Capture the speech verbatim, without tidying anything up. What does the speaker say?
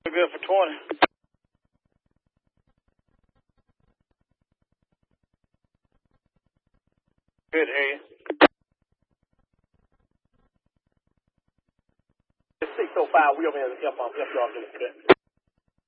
Good for twenty. Good, hear you. six oh five, we over here at the F R, F R,